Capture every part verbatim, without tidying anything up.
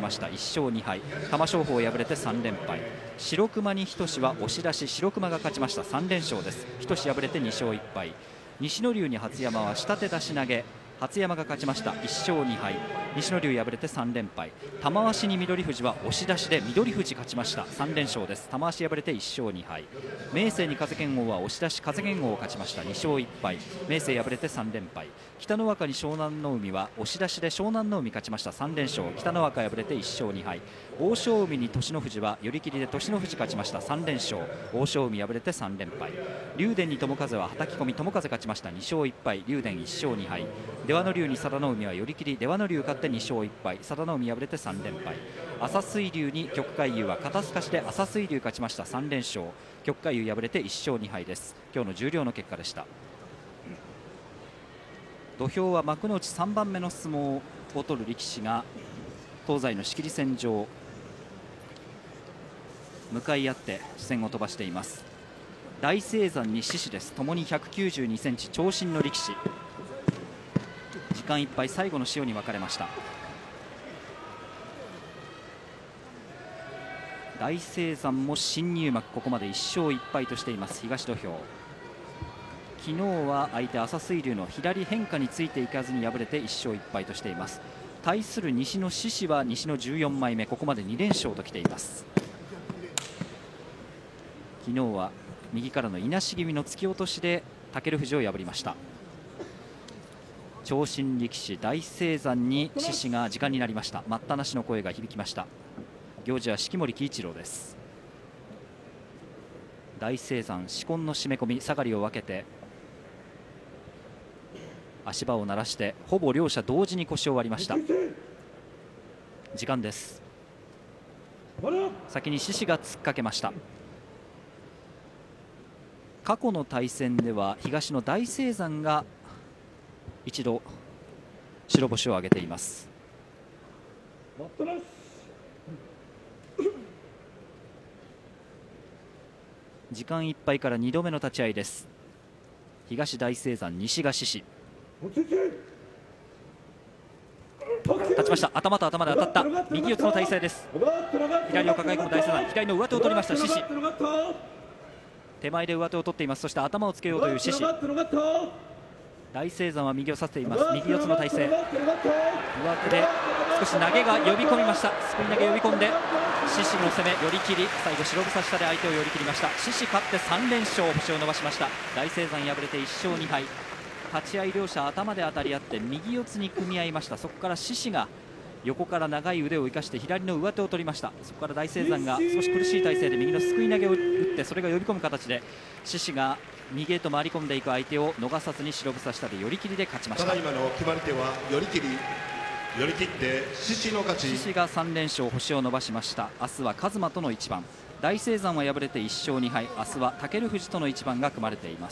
ました。いっしょうにはい。玉正鳳敗れてさん連敗。白熊に日翔は押し出し、白熊が勝ちました。さん連勝です。日翔敗れてに勝いっ敗。西の龍に初山は下手出し投げ、初山が勝ちました。いっしょうにはい。西の龍敗れてさん連敗。玉鷲に翠富士は押し出しで翠富士勝ちました。さん連勝です。玉鷲敗れていっ勝に敗。明生に風剣王は押し出し、風剣王を勝ちました。に勝いっ敗。明生敗れてさん連敗。北の若に湘南の海は押し出しで湘南の海勝ちました。さん連勝。北の若敗れていっ勝に敗。欧勝海に栃ノ富士は寄り切りで栃ノ富士勝ちました。さん連勝。欧勝海敗れてさん連敗。竜電に友風ははたき込み、友風勝ちました。に勝いっ敗。竜電いっ勝に敗。出羽ノ龍に佐田の海は寄り切り、出羽ノ龍勝ってに勝いっ敗。佐田の海敗れてさん連敗。朝水龍に旭海遊は肩すかしで朝水龍勝ちました。さん連勝。旭海遊敗れていっ勝に敗です。今日の十両の結果でした。土俵は幕内さんばんめの相撲を取る力士が東西の仕切り線上向かい合って視線を飛ばしています。大青山に獅司です。ともにひゃくきゅうじゅうにセンチ長身の力士。時間いっぱい、最後の塩に分かれました。大青山も新入幕、ここまでいっ勝いっ敗としています。東土俵、昨日は相手朝水龍の左変化についていかずに敗れていっ勝いっ敗としています。対する西の獅司は西のじゅうよんまいめ、ここまでに連勝ときています。昨日は右からのいなし気味の突き落としで武富士を破りました。長身力士大青山に獅司が時間になりました。待ったなしの声が響きました。行司は式守鬼一郎です。大青山、紫紺の締め込み、下がりを分けて足場を鳴らしてほぼ両者同時に腰を割りました。時間です。先に獅司が突っかけました。過去の対戦では東の大青山が一度白星を挙げています。時間いっぱいからにどめの立ち合いです。東大青山、西が獅司。立ちました。頭と頭で当たった右四つの体勢です。左を抱え込む大青山、左の上手を取りました獅司。手前で上手を取っています。そして頭をつけようという獅司。大青山は右を差しています。右四つの体勢、上手で少し投げが呼び込みました。すくい投げ呼び込んで獅司の攻め、寄り切り、最後白房下で相手を寄り切りました。獅司勝ってさん連勝、星を伸ばしました。大青山敗れていっ勝に敗。立ち合い両者頭で当たり合って右四つに組み合いました。そこから獅司が横から長い腕を生かして左の上手を取りました。そこから大青山が少し苦しい体勢で右のすくい投げを打って、それが呼び込む形で獅司が右へと回り込んでいく相手を逃さずに白房下で寄り切りで勝ちました。 ただいまの決まり手は寄り切り、寄り切って獅司の勝ち。 獅司がさん連勝、星を伸ばしました。明日は一馬との一番。大青山は敗れていっ勝に敗。明日は武富士との一番が組まれています。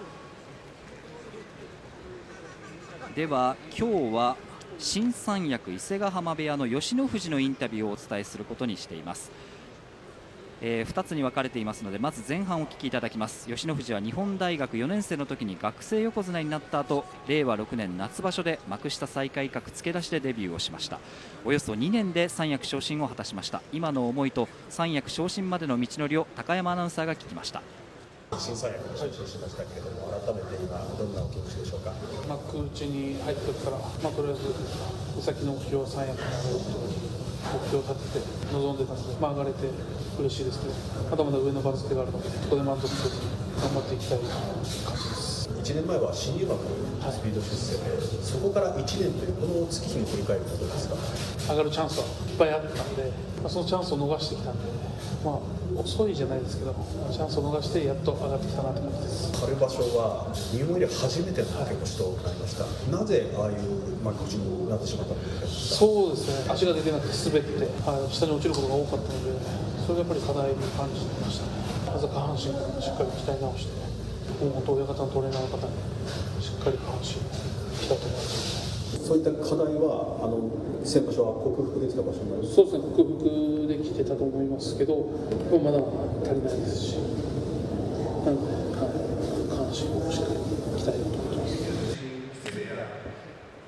では今日は新三役伊勢ヶ濱部屋の吉野富士のインタビューをお伝えすることにしています。えー、ふたつに分かれていますので、まず前半お聞きいただきます。吉野富士は日本大学よねん生の時に学生横綱になった後、令和ろくねん夏場所で幕下最下位格付け出しでデビューをしました。およそにねんで三役昇進を果たしました。今の思いと三役昇進までの道のりを高山アナウンサーが聞きました。 新三役に昇進しましたけれども、改めて今どんなお気持ちでしょうか。 幕内に入った時から、まあ、とりあえず先の目標は三役になるという目標を立てて臨んでたので、まあ、上がれて嬉しいですけど、まだまだ上の番付があるので、ここで満足せずに頑張っていきたい感じです。 いちねんまえは新入幕スピード出世で、そこからいちねんというこの月日を振り返ることですか。 上がるチャンスはいっぱいあったんで、まあ、そのチャンスを逃してきたんで、まあ、遅いじゃないですけど、チャンスを逃してやっと上がってきたなという感じです。 春場所は入門以来初めての負け越しとなりました。なぜああいう負け越しになってしまったのですか。 そうですね、足が出てなくて滑って、はい、下に落ちることが多かったので、それがやっぱり課題に感じてましたね。まず下半身をしっかり鍛え直して、今後親方のトレーナーの方にしっかり下半身鍛えてもらいたい。 そういった課題はあの先場所は克服できた場所になります。 そうですね、克服できてたと思いますけど、まだ足りないですし、なので、はい、下半身をしっかり鍛えようと思ってます。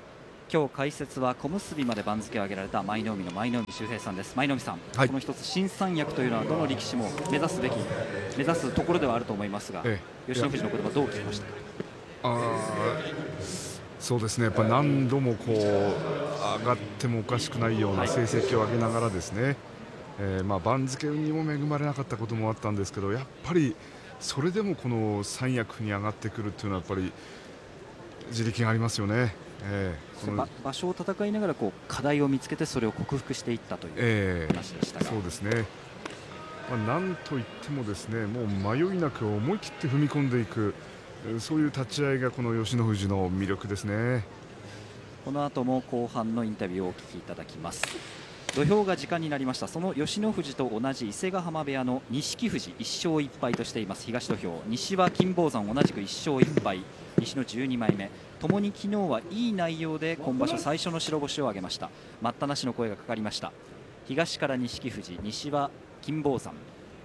今日解説は小結まで番付を上げられた舞の海の舞の海秀平さんです。舞の海さん、 はい、 この一つ新三役というのはどの力士も目指すべき目指すところではあると思いますが、 ええ、 吉野富士の言葉どう聞きましたか？ あそうですね、やっぱ何度もこう上がってもおかしくないような成績を上げながらですね、はい、えー、まあ番付にも恵まれなかったこともあったんですけど、やっぱりそれでもこの三役に上がってくるというのはやっぱり地力がありますよね。えー、この場所を戦いながらこう課題を見つけてそれを克服していったという話でしたが、 えー、そうですね、まあ、なんといってもですね、もう迷いなく思い切って踏み込んでいく、そういう立ち合いがこの吉野富士の魅力ですね。 この後も後半のインタビューをお聞きいただきます。土俵が時間になりました。その吉野富士と同じ伊勢ヶ濱部屋の錦富士いっしょういっぱいとしています東土俵。西は金峰山同じくいっしょういっぱい、西のじゅうにまいめ、ともに昨日はいい内容で今場所最初の白星を挙げました。待ったなしの声がかかりました。東から錦富士、西は金峰山。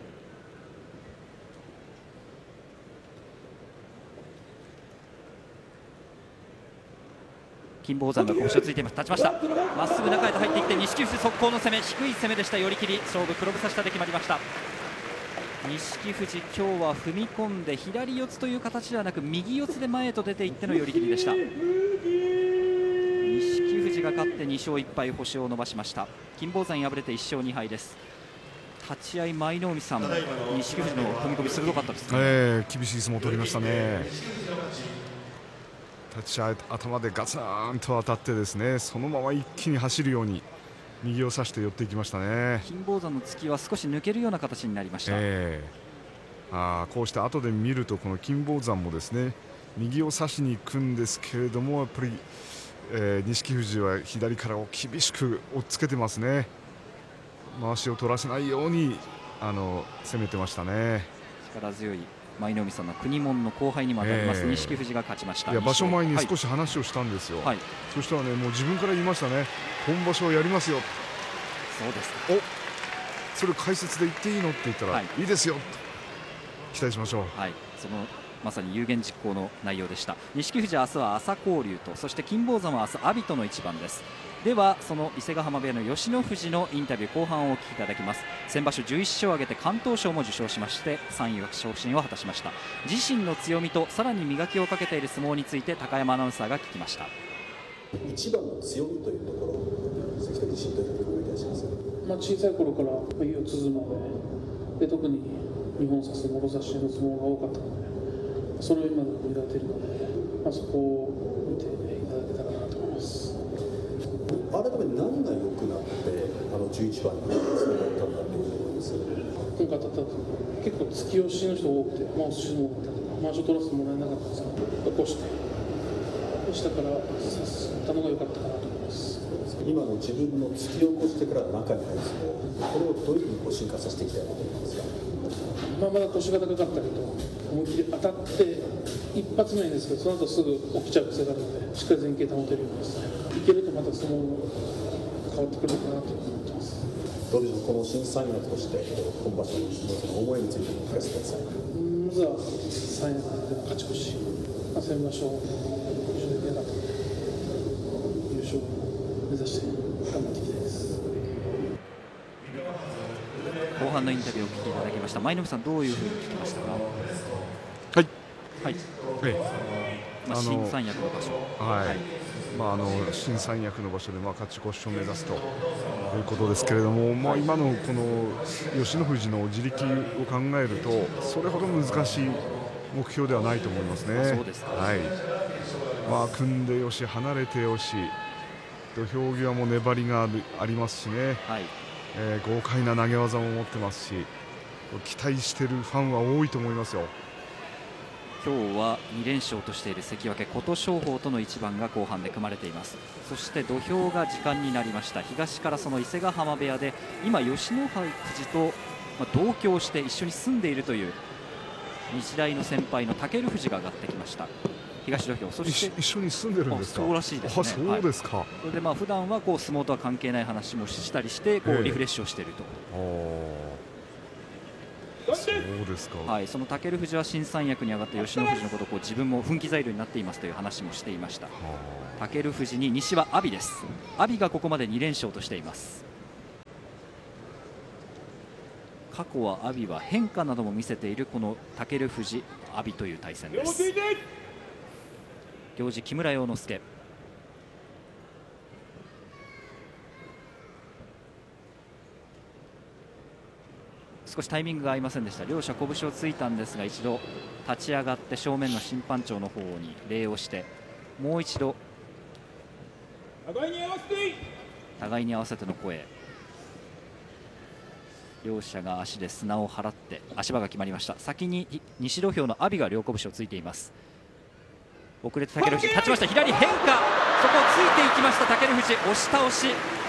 金峰山が腰をついています。立ちました。まっすぐ中へと入っていって錦富士速攻の攻め、低い攻めでした。寄り切り、勝負黒房下で決まりました。錦富士、今日は踏み込んで左四つという形ではなく右四つで前へと出ていっての寄り切りでした。錦富士が勝ってにしょういっぱい、星を伸ばしました。金峰山敗れていっしょうにはいです。立ち合い舞の海さん、錦富士の踏み込み鋭かったですね。 えー、厳しい相撲を取りましたね。立ち合い頭でガツンと当たってですね、そのまま一気に走るように右を差して寄っていきましたね。 金峰山の突きは少し抜けるような形になりました。 えー、あこうして後で見るとこの金峰山もですね、右を差しに行くんですけれども、やっぱり、えー、錦富士は左からを厳しく追っつけてますね。回しを取らせないようにあの攻めてましたね。 力強い舞の海さんの国門の後輩にも当たります錦、えー、富士が勝ちました。 いや場所前に少し話をしたんですよ、はい、そしたらね、もう自分から言いましたね、今場所はやりますよ。 そうですか。 おそれ解説で言っていいのって言ったら、はい、いいですよ、期待しましょう。 はい、そのまさに有言実行の内容でした。錦富士は明日は朝紅龍と、そして金峰山は明日阿炎との一番です。ではその伊勢ヶ濱部屋の吉野富士のインタビュー後半をお聞きいただきます。先場所じゅういっしょうを挙げて敢闘賞も受賞しまして三位昇進を果たしました。自身の強みとさらに磨きをかけている相撲について高山アナウンサーが聞きました。 一番の強みというところ、関田自身どういうふうに考えていらっしゃいますか？ まあ、小さい頃から四つ相撲で、で特に日本差すもろ差しの相撲が多かったので、それを今でも磨いているので、まあ、そこを見ていただけたらなと思います。 改めて何が良くなってあのじゅういちばんにつながったんだと思います。 今回当たったと結構突き押しの人多くて、まあ、お寿司の方とかまわしを取らせてもらえなかったんですけど、起こして下から刺したのが良かったかなと思います。 今の自分の突き起こしてから中に入る相撲、これをどういうふうにこう進化させていきたいと思いますか？ まあ、まだ腰が高かったけど思いっきり当たって一発目ですけど、その後すぐ起きちゃう癖があるので、しっかり前傾保てるようにですね、いけるとまた相撲も変わってくるのかなと思ってます。 どうでしょう、この新三役として今場所の思いについて聞かせてください。 まずは三役での勝ち越し、まあ、先場所優勝できなかったので優勝を目指して頑張っていきたいです。 後半のインタビューをお聞きいただきました。舞の海さん、どういうふうに聞きましたか？ はい、 はい、ええ、まあ、新三役の場所、 はい、はい、まあ、あの新三役の場所でまあ勝ち越しを目指すということですけれども、まあ、今のこの吉野富士の地力を考えるとそれほど難しい目標ではないと思いますね。 そうですか。 はい、まあ、組んでよし離れてよし、土俵際も粘りがありますしね、はい、えー、豪快な投げ技も持ってますし、期待しているファンは多いと思いますよ。 今日はにれんしょうとしている関脇琴勝峰との一番が後半で組まれています。そして土俵が時間になりました。東からその伊勢ヶ濱部屋で今吉野富士と同居して一緒に住んでいるという日大の先輩の武尊富士が上がってきました。東土俵、そして一緒に住んでるんですか？ そうらしいですね。 あ、そうですか。 はい、それでまあ普段はこう相撲とは関係ない話もしたりしてこうリフレッシュをしていると。 そうですか、 はい、その武富士は新三役に上がった吉野富士のことをこう自分も奮起材料になっていますという話もしていました。武富士に西は阿炎です。阿炎がここまでに連勝としています。過去は阿炎は変化なども見せているこの武富士阿炎という対戦です。行司木村要之助。少しタイミングが合いませんでした。両者拳をついたんですが、一度立ち上がって正面の審判長の方に礼をしてもう一度互いに合わせて互いに合わせての声。両者が足で砂を払って足場が決まりました。先に西土俵の阿炎が両拳をついています。遅れて武富士立ちました。左変化、そこをついていきました。武富士押し倒し、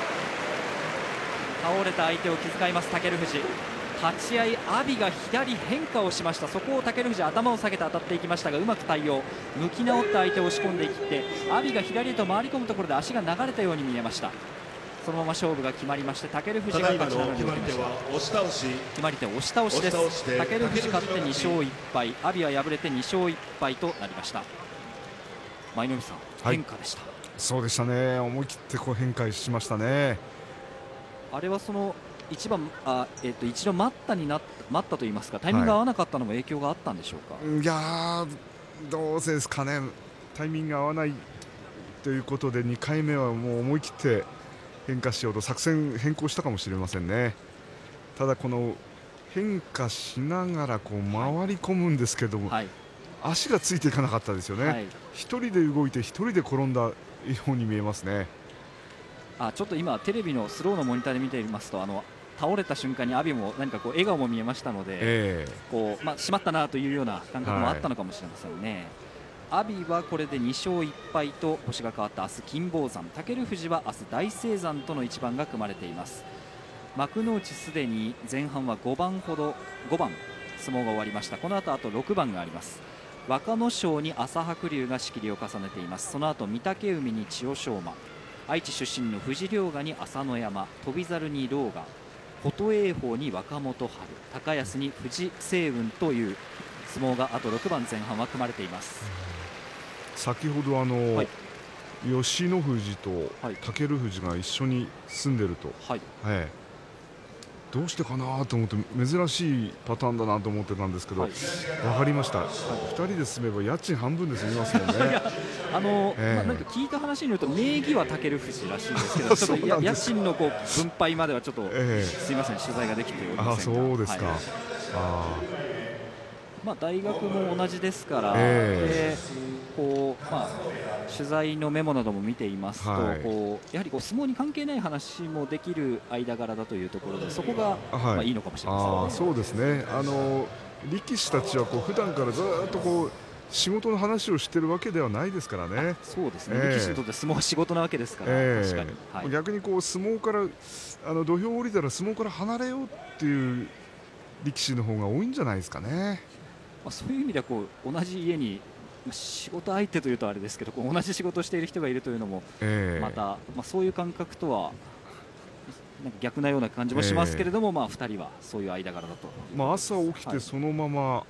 倒れた相手を気遣います武富士。立ち合い阿炎が左変化をしました。そこを武富士頭を下げて当たっていきましたがうまく対応、向き直った相手を押し込んでいって阿炎が左へと回り込むところで足が流れたように見えました。そのまま勝負が決まりまして武富士が勝ち名乗りを受けました。 押し倒し、 決まり手押し倒しです。武富士勝ってに勝いっ敗、阿炎は敗れてに勝いっ敗となりました。舞の海さん、 はい、 変化でした。 そうでしたね。思い切ってこう変化しましたね。 あれはその一番あ、えー、と一度待ったにな待ったと言いますか、タイミングが合わなかったのも影響があったんでしょうか。 はい、いやーどうせですかね。タイミングが合わないということでにかいめはもう思い切って変化しようと作戦変更したかもしれませんね。ただこの変化しながらこう回り込むんですけども、はい、足がついていかなかったですよね。はい、一人で動いて一人で転んだように見えますね。 あ、ちょっと今テレビのスローのモニターで見ていますと、あの倒れた瞬間に阿炎も何かこう笑顔も見えましたので、えーこうまあ、しまったなというような感覚もあったのかもしれませんね。はい、阿炎はこれでに勝いっ敗と星が変わった明日金峰山、武富士は明日大青山との一番が組まれています。幕内すでに前半はごばんほどごばん相撲が終わりました。この後あとろくばんがあります。若野賞に朝白龍が仕切りを重ねています。その後御嶽海に千代翔馬、愛知出身の富士凌河に朝乃山、翔猿に狼雅、琴栄鵬に若元春、高安に藤青雲という相撲があとろくばん前半は組まれています。 先ほどあの、はい、吉野富士と武富士が一緒に住んでると、はいええ、どうしてかなと思って珍しいパターンだなと思ってたんですけど、はい、分かりました、はい、ふたりで住めば家賃半分で済みますもんね。 あのえーまあ、なんか聞いた話によると名義は武富士らしいんですけどちょっと家賃のこう分配まではちょっと、えー、すいません取材ができておりませんが。あ、そうですか、はい、あまあ、大学も同じですから、えー、でこうまあ、取材のメモなども見ていますと、はい、こうやはりこう相撲に関係ない話もできる間柄だというところでそこが、はいまあ、いいのかもしれませんね。あ、そうですね。あの力士たちはこう普段からずっとこう仕事の話をしているわけではないですからね。 そうですね、えー、力士にとって相撲は仕事なわけですから、えー、確かに、はい、 逆にこう相撲からあの土俵を降りたら相撲から離れようっていう力士の方が多いんじゃないですかね。 まあ、そういう意味ではこう同じ家に仕事相手というとあれですけどこう同じ仕事をしている人がいるというのもまた、まあ、そういう感覚とはなんか逆なような感じもしますけれども、えーまあ、ふたりはそういう間柄だと、 まあ、朝起きてそのまま、はい、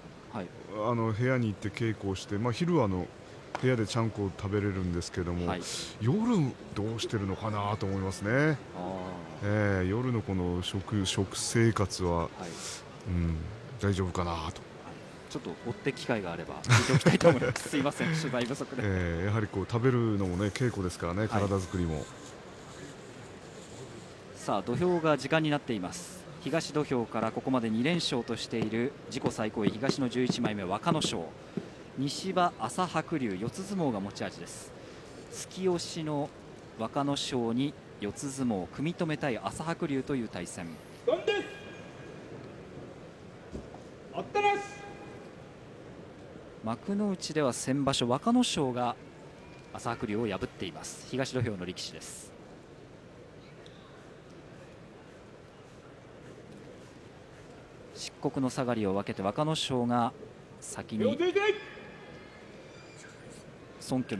あの部屋に行って稽古をして、まあ、昼はあの部屋でちゃんこを食べれるんですけども、はい、夜どうしてるのかなと思いますね。あ、えー、夜のこの 食, 食生活は、はいうん、大丈夫かなと。 ちょっと追って機会があれば聞いておきたいと思います。すいません、取材不足で、 えー、やはりこう食べるのもね稽古ですからね、体作りも、はい、 さあ土俵が時間になっています。東土俵からここまでに連勝としている自己最高位東のじゅういちまいめ若野賞、西は朝白龍、四つ相撲が持ち味です。突き押しの若野賞に四つ相撲を組み止めたい朝白龍という対戦。幕内では先場所若野賞が朝白龍を破っています。東土俵の力士です。漆黒の下がりを分けて若野賞が先に尊家の